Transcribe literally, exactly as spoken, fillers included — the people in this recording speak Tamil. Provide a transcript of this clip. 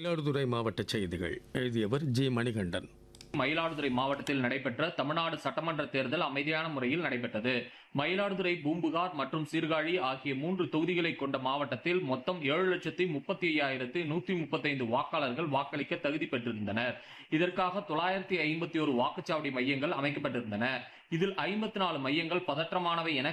மயிலாடுதுறை மாவட்ட செய்திகள் எழுதியவர் ஜி மணிகண்டன். மயிலாடுதுறை மாவட்டத்தில் நடைபெற்ற தமிழ்நாடு சட்டமன்ற தேர்தல் அமைதியான முறையில் நடைபெற்றது. மயிலாடுதுறை, பூம்புகார் மற்றும் சீர்காழி ஆகிய மூன்று தொகுதிகளை கொண்ட மாவட்டத்தில் மொத்தம் ஏழு லட்சத்தி முப்பத்தி ஐயாயிரத்தி நூத்தி முப்பத்தி ஐந்து வாக்காளர்கள் வாக்களிக்க தகுதி பெற்றிருந்தனர். இதற்காக தொள்ளாயிரத்தி ஐம்பத்தி ஒரு வாக்குச்சாவடி மையங்கள் அமைக்கப்பட்டிருந்தன. இதில் ஐம்பத்தி நாலு மையங்கள் பதற்றமானவை என